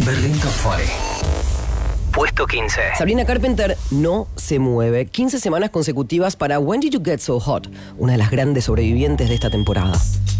Berlín Top 40. Puesto 15. Sabrina Carpenter no se mueve. 15 semanas consecutivas para When Did You Get So Hot, una de las grandes sobrevivientes de esta temporada.